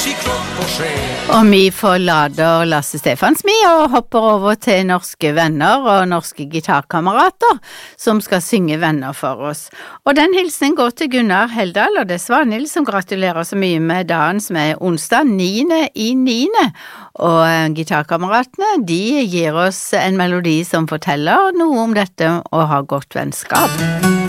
Og vi forlader Lasse Stefansmi og hopper over til norske venner og norske gitarkamerater som skal synge venner for oss. Og den hilsen går til Gunnar Heldal, og det er Svanhild som gratulerer så mye med dagen som er onsdag 9.9. Og gitarkameratene, de gir oss en melodi som forteller noe om dette å ha godt vennskap.